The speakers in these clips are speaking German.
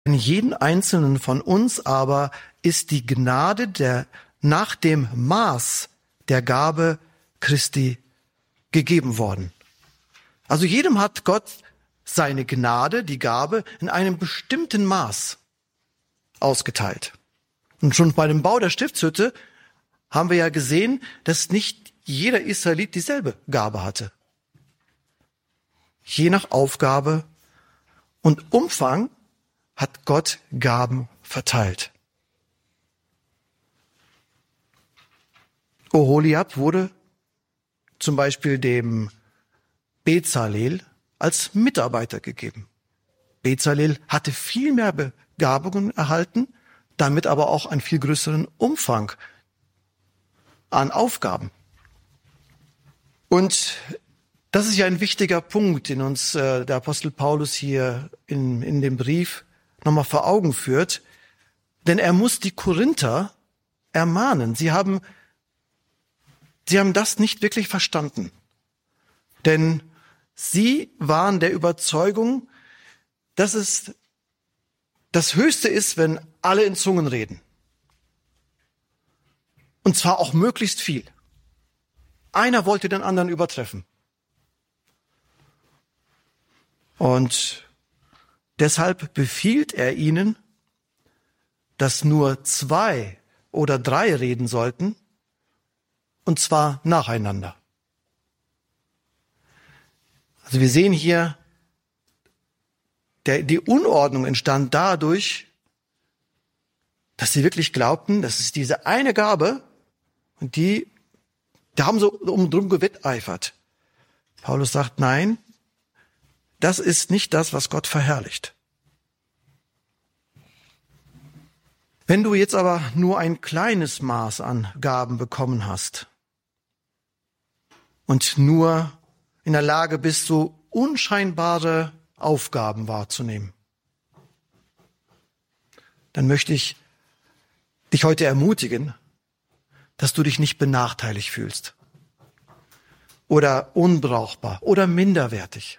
In jedem Einzelnen von uns aber ist die Gnade nach dem Maß der Gabe Christi gegeben worden. Also jedem hat Gott seine Gnade, die Gabe, in einem bestimmten Maß ausgeteilt. Und schon bei dem Bau der Stiftshütte haben wir ja gesehen, dass nicht jeder Israelit dieselbe Gabe hatte. Je nach Aufgabe und Umfang hat Gott Gaben verteilt. Oholiab wurde zum Beispiel dem Bezalel als Mitarbeiter gegeben. Bezalel hatte viel mehr Begabungen erhalten, damit aber auch einen viel größeren Umfang an Aufgaben. Und das ist ja ein wichtiger Punkt, den uns der Apostel Paulus hier in dem Brief nochmal vor Augen führt. Denn er muss die Korinther ermahnen. Sie haben das nicht wirklich verstanden. Denn sie waren der Überzeugung, dass es das Höchste ist, wenn alle in Zungen reden. Und zwar auch möglichst viel. Einer wollte den anderen übertreffen. Und deshalb befiehlt er ihnen, dass nur 2 oder 3 reden sollten, und zwar nacheinander. Also wir sehen hier, die Unordnung entstand dadurch, dass sie wirklich glaubten, dass es diese eine Gabe, und da haben sie drum gewetteifert. Paulus sagt, nein, das ist nicht das, was Gott verherrlicht. Wenn du jetzt aber nur ein kleines Maß an Gaben bekommen hast und nur in der Lage bist, so unscheinbare Aufgaben wahrzunehmen, dann möchte ich dich heute ermutigen, dass du dich nicht benachteiligt fühlst oder unbrauchbar oder minderwertig.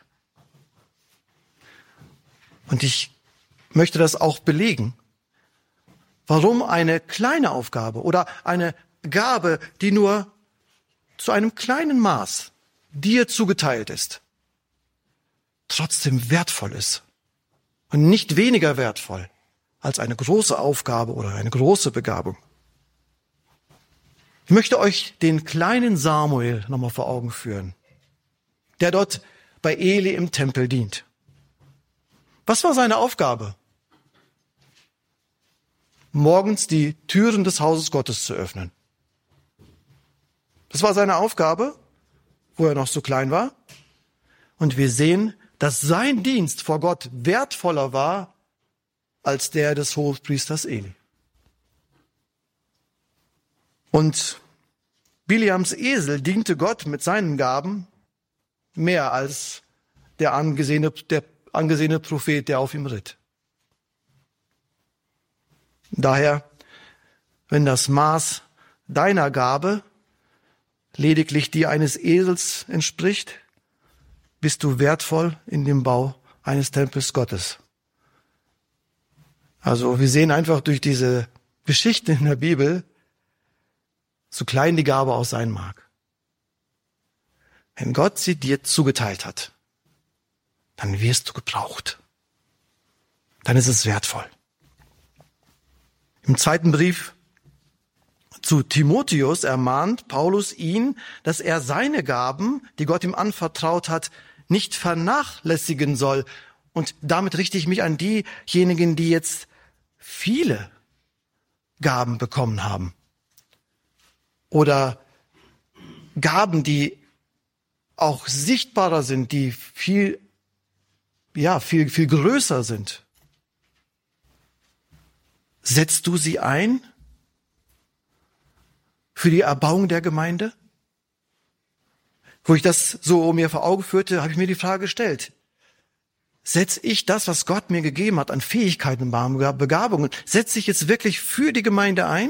Und ich möchte das auch belegen. Warum eine kleine Aufgabe oder eine Gabe, die nur zu einem kleinen Maß dir zugeteilt ist, trotzdem wertvoll ist und nicht weniger wertvoll als eine große Aufgabe oder eine große Begabung. Ich möchte euch den kleinen Samuel nochmal vor Augen führen, der dort bei Eli im Tempel dient. Was war seine Aufgabe? Morgens die Türen des Hauses Gottes zu öffnen. Das war seine Aufgabe, wo er noch so klein war. Und wir sehen, dass sein Dienst vor Gott wertvoller war als der des Hohepriesters Eli. Und Biliams Esel diente Gott mit seinen Gaben mehr als der angesehene Prophet, der auf ihm ritt. Daher, wenn das Maß deiner Gabe lediglich die eines Esels entspricht, bist du wertvoll in dem Bau eines Tempels Gottes. Also wir sehen einfach durch diese Geschichte in der Bibel, so klein die Gabe auch sein mag. Wenn Gott sie dir zugeteilt hat, dann wirst du gebraucht. Dann ist es wertvoll. Im zweiten Brief zu Timotheus ermahnt Paulus ihn, dass er seine Gaben, die Gott ihm anvertraut hat, nicht vernachlässigen soll. Und damit richte ich mich an diejenigen, die jetzt viele Gaben bekommen haben. Oder Gaben, die auch sichtbarer sind, die viel größer sind. Setzt du sie ein für die Erbauung der Gemeinde? Wo ich das so mir vor Augen führte, habe ich mir die Frage gestellt. Setze ich das, was Gott mir gegeben hat an Fähigkeiten und Begabungen, setze ich jetzt wirklich für die Gemeinde ein?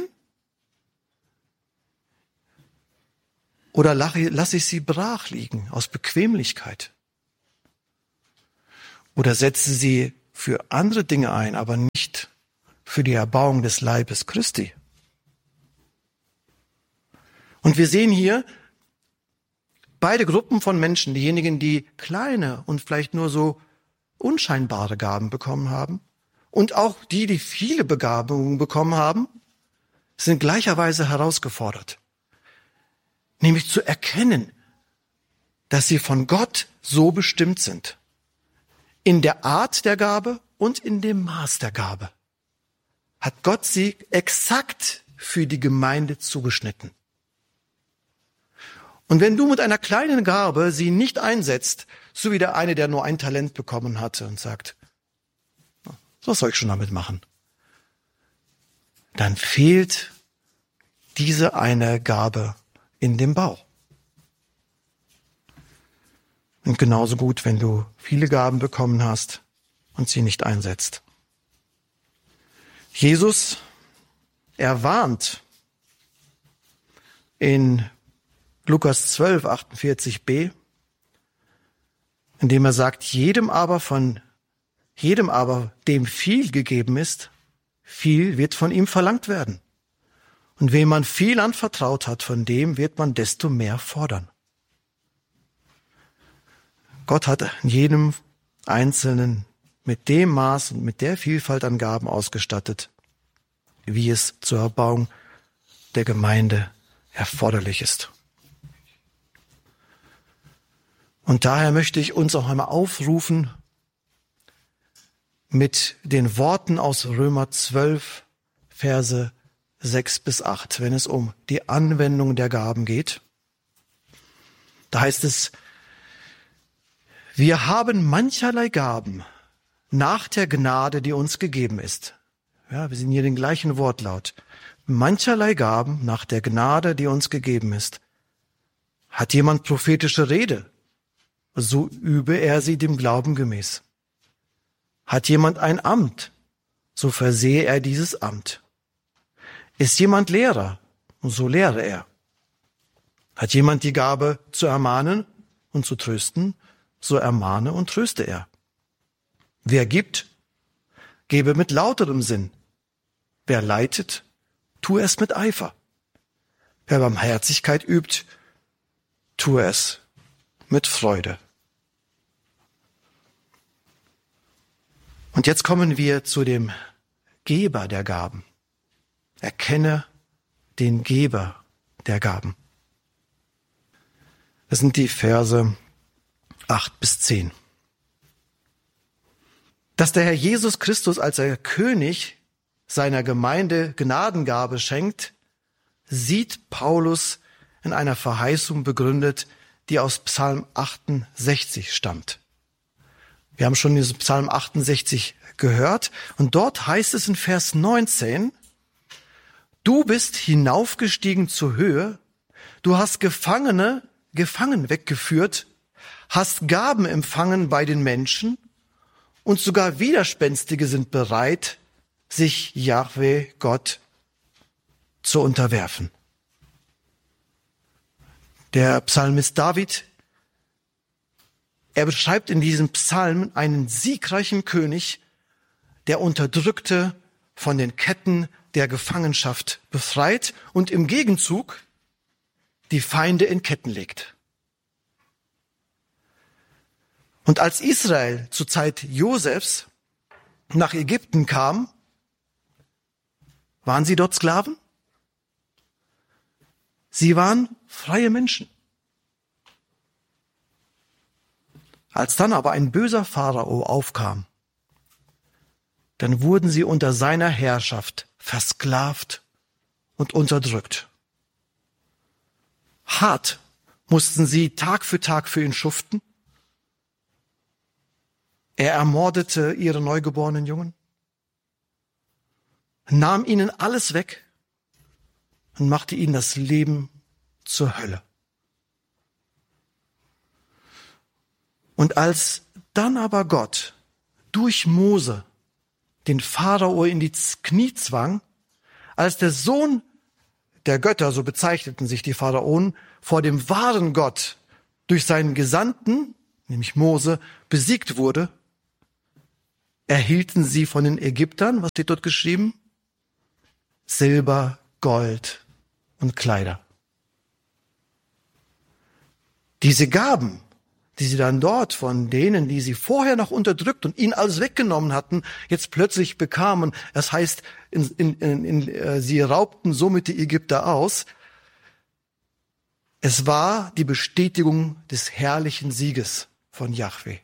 Oder lasse ich sie brach liegen aus Bequemlichkeit? Oder setze sie für andere Dinge ein, aber nicht für die Erbauung des Leibes Christi. Und wir sehen hier beide Gruppen von Menschen, diejenigen, die kleine und vielleicht nur so unscheinbare Gaben bekommen haben und auch die viele Begabungen bekommen haben, sind gleicherweise herausgefordert. Nämlich zu erkennen, dass sie von Gott so bestimmt sind. In der Art der Gabe und in dem Maß der Gabe hat Gott sie exakt für die Gemeinde zugeschnitten. Und wenn du mit einer kleinen Gabe sie nicht einsetzt, so wie der eine, der nur ein Talent bekommen hatte und sagt, was soll ich schon damit machen? Dann fehlt diese eine Gabe in dem Bau. Und genauso gut, wenn du viele Gaben bekommen hast und sie nicht einsetzt. Jesus, er warnt in Lukas 12, 48b, indem er sagt, jedem aber, dem viel gegeben ist, viel wird von ihm verlangt werden. Und wem man viel anvertraut hat, von dem wird man desto mehr fordern. Gott hat jedem Einzelnen mit dem Maß und mit der Vielfalt an Gaben ausgestattet, wie es zur Erbauung der Gemeinde erforderlich ist. Und daher möchte ich uns auch einmal aufrufen mit den Worten aus Römer 12, Verse 6 bis 8, wenn es um die Anwendung der Gaben geht. Da heißt es, wir haben mancherlei Gaben nach der Gnade, die uns gegeben ist. Ja, wir sehen hier den gleichen Wortlaut. Mancherlei Gaben nach der Gnade, die uns gegeben ist. Hat jemand prophetische Rede? So übe er sie dem Glauben gemäß. Hat jemand ein Amt? So versehe er dieses Amt. Ist jemand Lehrer? So lehre er. Hat jemand die Gabe zu ermahnen und zu trösten? So ermahne und tröste er. Wer gibt, gebe mit lauterem Sinn. Wer leitet, tue es mit Eifer. Wer Barmherzigkeit übt, tue es mit Freude. Und jetzt kommen wir zu dem Geber der Gaben. Erkenne den Geber der Gaben. Das sind die Verse 8 bis 10. Dass der Herr Jesus Christus als der König seiner Gemeinde Gnadengabe schenkt, sieht Paulus in einer Verheißung begründet, die aus Psalm 68 stammt. Wir haben schon diesen Psalm 68 gehört und dort heißt es in Vers 19, du bist hinaufgestiegen zur Höhe, du hast gefangen weggeführt, hast Gaben empfangen bei den Menschen und sogar Widerspenstige sind bereit, sich Jahwe Gott zu unterwerfen. Der Psalmist David, er beschreibt in diesem Psalm einen siegreichen König, der Unterdrückte von den Ketten der Gefangenschaft befreit und im Gegenzug die Feinde in Ketten legt. Und als Israel zur Zeit Josefs nach Ägypten kam, waren sie dort Sklaven? Sie waren freie Menschen. Als dann aber ein böser Pharao aufkam, dann wurden sie unter seiner Herrschaft versklavt und unterdrückt. Hart mussten sie Tag für ihn schuften. Er ermordete ihre neugeborenen Jungen, nahm ihnen alles weg und machte ihnen das Leben zur Hölle. Und als dann aber Gott durch Mose den Pharao in die Knie zwang, als der Sohn der Götter, so bezeichneten sich die Pharaonen, vor dem wahren Gott durch seinen Gesandten, nämlich Mose, besiegt wurde, erhielten sie von den Ägyptern, was steht dort geschrieben? Silber, Gold und Kleider. Diese Gaben, die sie dann dort von denen, die sie vorher noch unterdrückt und ihnen alles weggenommen hatten, jetzt plötzlich bekamen. Das heißt, sie raubten somit die Ägypter aus. Es war die Bestätigung des herrlichen Sieges von Jahwe.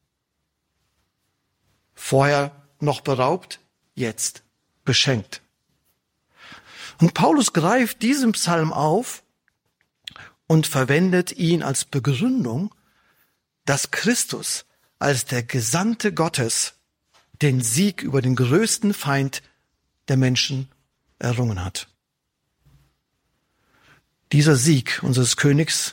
Vorher noch beraubt, jetzt beschenkt. Und Paulus greift diesen Psalm auf und verwendet ihn als Begründung, dass Christus als der Gesandte Gottes den Sieg über den größten Feind der Menschen errungen hat. Dieser Sieg unseres Königs,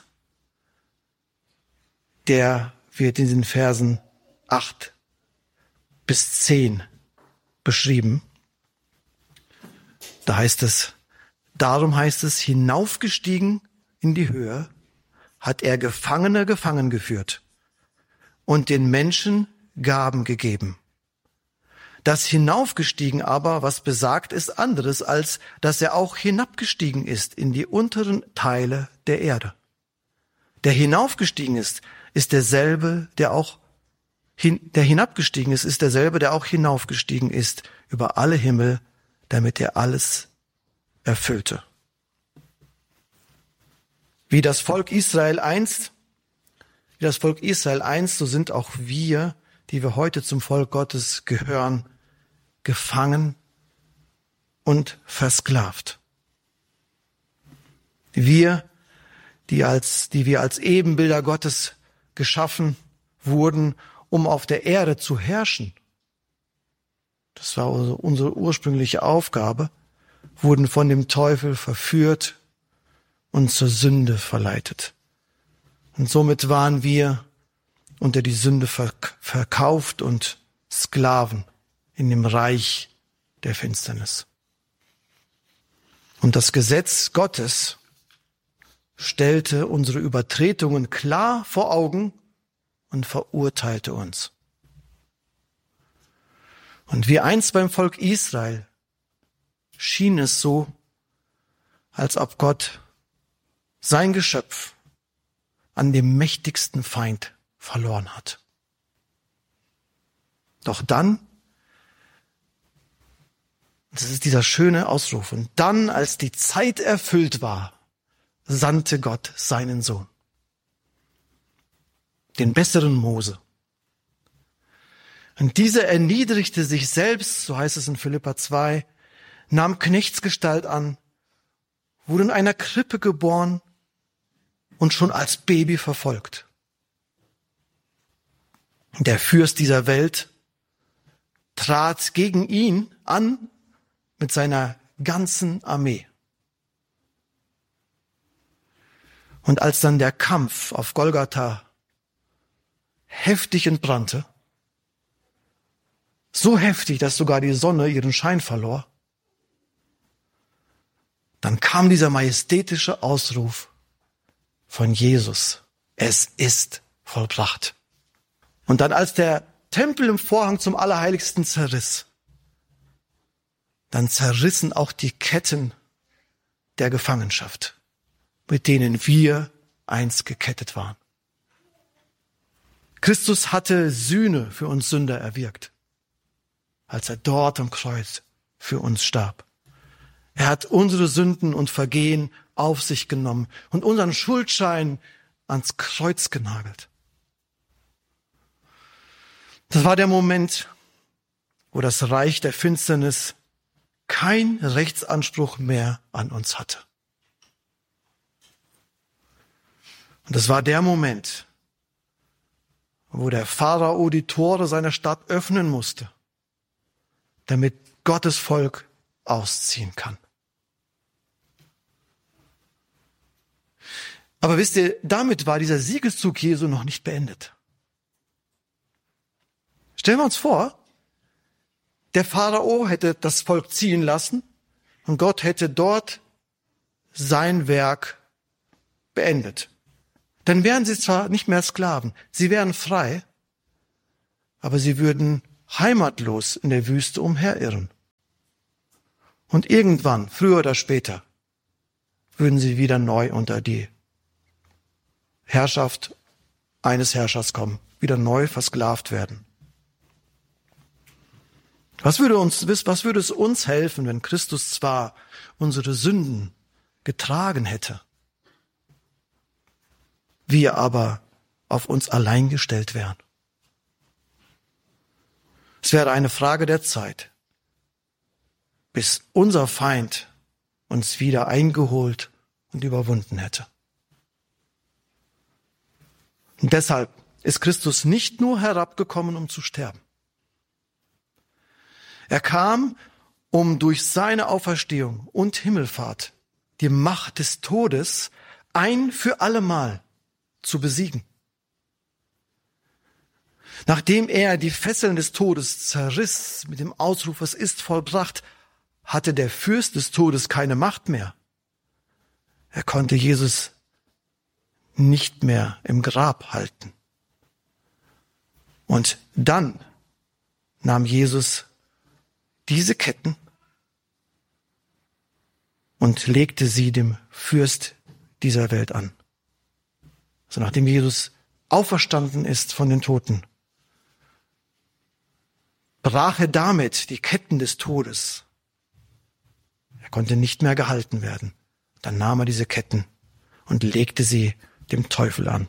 der wird in den Versen 8 bis 10 beschrieben. Darum heißt es, hinaufgestiegen in die Höhe, hat er Gefangene gefangen geführt und den Menschen Gaben gegeben. Das hinaufgestiegen aber, was besagt, ist anderes, als dass er auch hinabgestiegen ist in die unteren Teile der Erde. Der hinaufgestiegen ist derselbe, der hinabgestiegen ist derselbe, der auch hinaufgestiegen ist über alle Himmel, damit er alles erfüllte. Wie das Volk Israel einst, so sind auch wir, die wir heute zum Volk Gottes gehören, gefangen und versklavt. Wir, die wir als Ebenbilder Gottes geschaffen wurden, um auf der Erde zu herrschen. Das war unsere ursprüngliche Aufgabe, wurden von dem Teufel verführt und zur Sünde verleitet. Und somit waren wir unter die Sünde verkauft und Sklaven in dem Reich der Finsternis. Und das Gesetz Gottes stellte unsere Übertretungen klar vor Augen und verurteilte uns. Und wie einst beim Volk Israel schien es so, als ob Gott sein Geschöpf an dem mächtigsten Feind verloren hat. Doch dann, das ist dieser schöne Ausruf, und dann, als die Zeit erfüllt war, sandte Gott seinen Sohn, den besseren Mose. Und dieser erniedrigte sich selbst, so heißt es in Philipper 2, nahm Knechtsgestalt an, wurde in einer Krippe geboren und schon als Baby verfolgt. Der Fürst dieser Welt trat gegen ihn an mit seiner ganzen Armee. Und als dann der Kampf auf Golgatha heftig entbrannte, so heftig, dass sogar die Sonne ihren Schein verlor, dann kam dieser majestätische Ausruf von Jesus: Es ist vollbracht. Und dann, als der Tempel im Vorhang zum Allerheiligsten zerriss, dann zerrissen auch die Ketten der Gefangenschaft, mit denen wir einst gekettet waren. Christus hatte Sühne für uns Sünder erwirkt, als er dort am Kreuz für uns starb. Er hat unsere Sünden und Vergehen auf sich genommen und unseren Schuldschein ans Kreuz genagelt. Das war der Moment, wo das Reich der Finsternis kein Rechtsanspruch mehr an uns hatte. Und das war der Moment, wo der Pharao die Tore seiner Stadt öffnen musste, damit Gottes Volk ausziehen kann. Aber wisst ihr, damit war dieser Siegeszug Jesu noch nicht beendet. Stellen wir uns vor, der Pharao hätte das Volk ziehen lassen und Gott hätte dort sein Werk beendet. Dann wären sie zwar nicht mehr Sklaven, sie wären frei, aber sie würden heimatlos in der Wüste umherirren. Und irgendwann, früher oder später, würden sie wieder neu unter die Herrschaft eines Herrschers kommen, wieder neu versklavt werden. Was würde es uns helfen, wenn Christus zwar unsere Sünden getragen hätte, wir aber auf uns allein gestellt wären? Es wäre eine Frage der Zeit, bis unser Feind uns wieder eingeholt und überwunden hätte. Und deshalb ist Christus nicht nur herabgekommen, um zu sterben. Er kam, um durch seine Auferstehung und Himmelfahrt die Macht des Todes ein für allemal zu besiegen. Nachdem er die Fesseln des Todes zerriss mit dem Ausruf, es ist vollbracht, hatte der Fürst des Todes keine Macht mehr. Er konnte Jesus nicht mehr im Grab halten. Und dann nahm Jesus diese Ketten und legte sie dem Fürst dieser Welt an. Also nachdem Jesus auferstanden ist von den Toten, brach er damit die Ketten des Todes. Er konnte nicht mehr gehalten werden. Dann nahm er diese Ketten und legte sie dem Teufel an.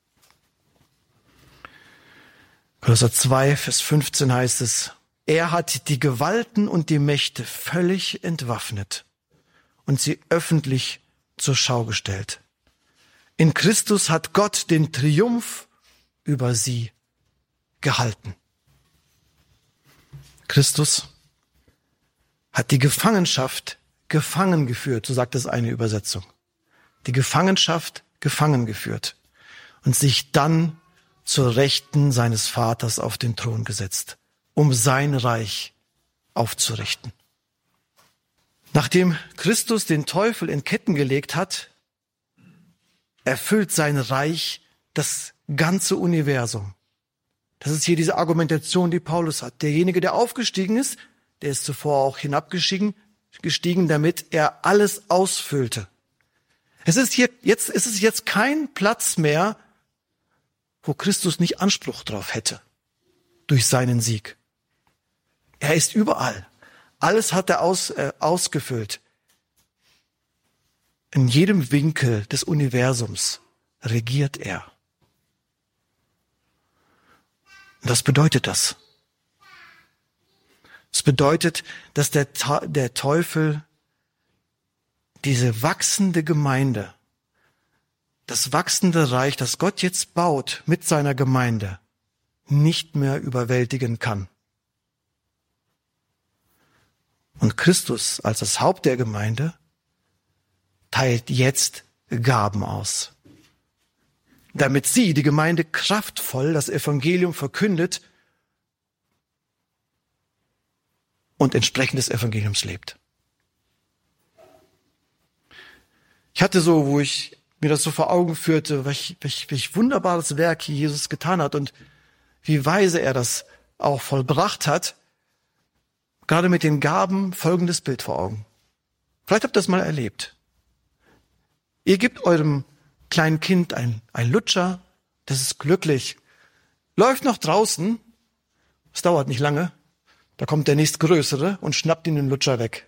Kolosser 2, Vers 15 heißt es, er hat die Gewalten und die Mächte völlig entwaffnet und sie öffentlich zur Schau gestellt. In Christus hat Gott den Triumph über sie gehalten. Christus hat die Gefangenschaft gefangen geführt, so sagt es eine Übersetzung. Die Gefangenschaft gefangen geführt und sich dann zur Rechten seines Vaters auf den Thron gesetzt, um sein Reich aufzurichten. Nachdem Christus den Teufel in Ketten gelegt hat, erfüllt sein Reich das ganze Universum. Das ist hier diese Argumentation, die Paulus hat. Derjenige, der aufgestiegen ist, der ist zuvor auch hinabgestiegen, damit er alles ausfüllte. Es ist jetzt kein Platz mehr, wo Christus nicht Anspruch drauf hätte, durch seinen Sieg. Er ist überall. Alles hat er ausgefüllt. In jedem Winkel des Universums regiert er. Und was bedeutet das? Es bedeutet, dass der Teufel diese wachsende Gemeinde, das wachsende Reich, das Gott jetzt baut mit seiner Gemeinde, nicht mehr überwältigen kann. Und Christus als das Haupt der Gemeinde teilt jetzt Gaben aus, damit sie, die Gemeinde, kraftvoll das Evangelium verkündet und entsprechend des Evangeliums lebt. Ich hatte so, wo ich mir das so vor Augen führte, welch wunderbares Werk hier Jesus getan hat und wie weise er das auch vollbracht hat, gerade mit den Gaben folgendes Bild vor Augen. Vielleicht habt ihr das mal erlebt. Ihr gebt eurem kleinen Kind ein Lutscher, das ist glücklich, läuft noch draußen, es dauert nicht lange, da kommt der nächstgrößere und schnappt ihn den Lutscher weg.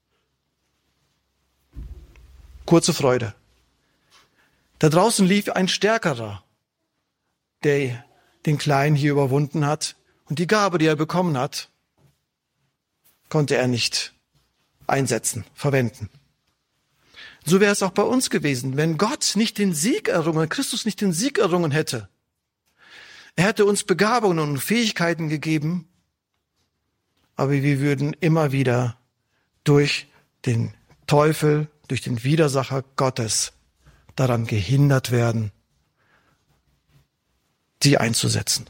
Kurze Freude. Da draußen lief ein Stärkerer, der den Kleinen hier überwunden hat und die Gabe, die er bekommen hat, konnte er nicht einsetzen, verwenden. So wäre es auch bei uns gewesen, wenn Gott nicht den Sieg errungen, Christus nicht den Sieg errungen hätte. Er hätte uns Begabungen und Fähigkeiten gegeben, aber wir würden immer wieder durch den Teufel, durch den Widersacher Gottes daran gehindert werden, sie einzusetzen.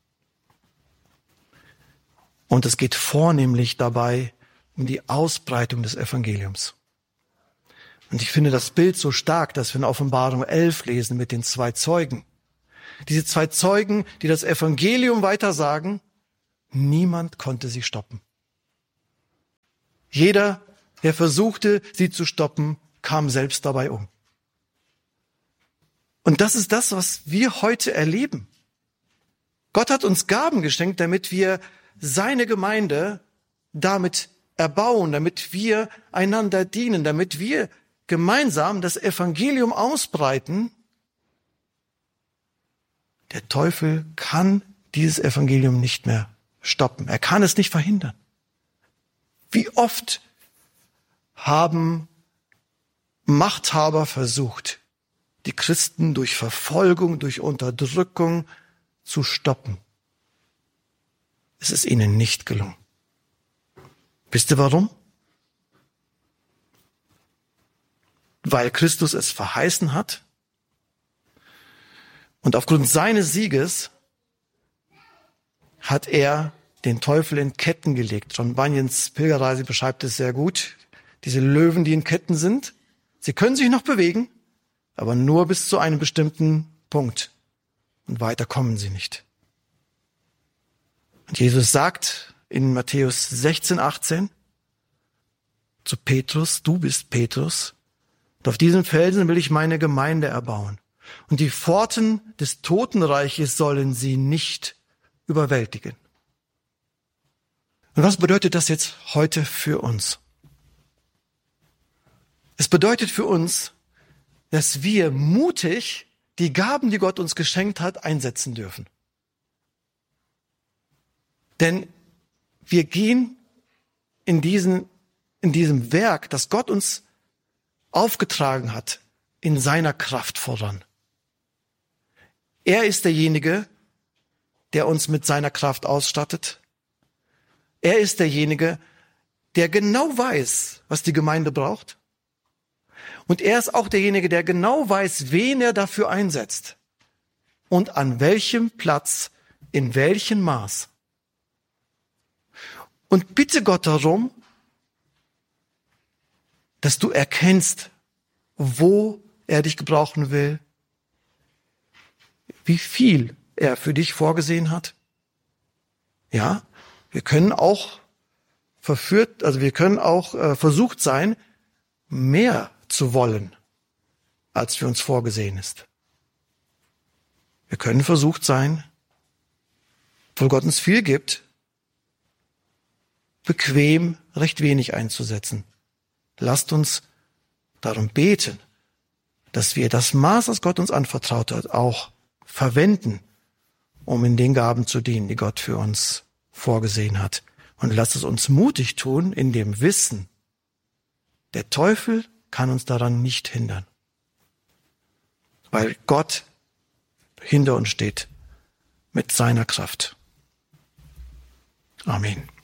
Und es geht vornehmlich dabei um die Ausbreitung des Evangeliums. Und ich finde das Bild so stark, dass wir in Offenbarung 11 lesen mit den 2 Zeugen. Diese 2 Zeugen, die das Evangelium weitersagen, niemand konnte sie stoppen. Jeder, der versuchte, sie zu stoppen, kam selbst dabei um. Und das ist das, was wir heute erleben. Gott hat uns Gaben geschenkt, damit wir seine Gemeinde damit erbauen, damit wir einander dienen, damit wir gemeinsam das Evangelium ausbreiten. Der Teufel kann dieses Evangelium nicht mehr stoppen. Er kann es nicht verhindern. Wie oft haben Machthaber versucht, die Christen durch Verfolgung, durch Unterdrückung zu stoppen. Es ist ihnen nicht gelungen. Wisst ihr warum? Weil Christus es verheißen hat und aufgrund seines Sieges hat er den Teufel in Ketten gelegt. John Bunyans Pilgerreise beschreibt es sehr gut. Diese Löwen, die in Ketten sind, sie können sich noch bewegen, aber nur bis zu einem bestimmten Punkt. Und weiter kommen sie nicht. Und Jesus sagt in Matthäus 16:18 zu Petrus, du bist Petrus, und auf diesem Felsen will ich meine Gemeinde erbauen. Und die Pforten des Totenreiches sollen sie nicht überwältigen. Und was bedeutet das jetzt heute für uns? Es bedeutet für uns, dass wir mutig die Gaben, die Gott uns geschenkt hat, einsetzen dürfen. Denn wir gehen in diesem Werk, das Gott uns aufgetragen hat, in seiner Kraft voran. Er ist derjenige, der uns mit seiner Kraft ausstattet. Er ist derjenige, der genau weiß, was die Gemeinde braucht. Und er ist auch derjenige, der genau weiß, wen er dafür einsetzt und an welchem Platz, in welchem Maß. Und bitte Gott darum, dass du erkennst, wo er dich gebrauchen will, wie viel er für dich vorgesehen hat. Ja, wir können auch versucht sein, mehr zu wollen, als für uns vorgesehen ist. Wir können versucht sein, obwohl Gott uns viel gibt, bequem recht wenig einzusetzen. Lasst uns darum beten, dass wir das Maß, das Gott uns anvertraut hat, auch verwenden, um in den Gaben zu dienen, die Gott für uns vorgesehen hat. Und lasst es uns mutig tun, in dem Wissen, der Teufel kann uns daran nicht hindern, weil Gott hinter uns steht mit seiner Kraft. Amen.